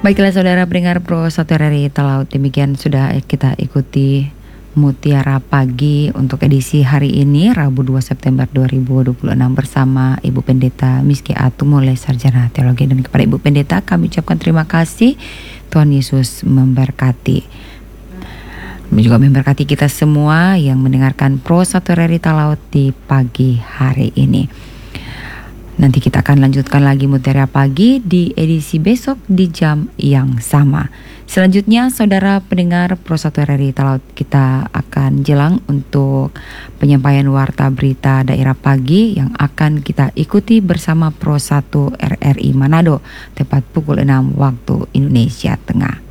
Baiklah saudara pendengar Pro 1 RRI Talaut, demikian sudah kita ikuti Mutiara Pagi untuk edisi hari ini Rabu 2 September 2026 bersama Ibu Pendeta Miski Atumole Sarjana Teologi. Dan kepada Ibu Pendeta kami ucapkan terima kasih. Tuhan Yesus memberkati. Juga memberkati kita semua yang mendengarkan Pro 1 RRI Talaut di pagi hari ini. Nanti kita akan lanjutkan lagi Mutiara Pagi di edisi besok di jam yang sama. Selanjutnya saudara pendengar Pro 1 RRI Talaut, kita akan jelang untuk penyampaian warta berita daerah pagi yang akan kita ikuti bersama Pro 1 RRI Manado tepat pukul 6 waktu Indonesia Tengah.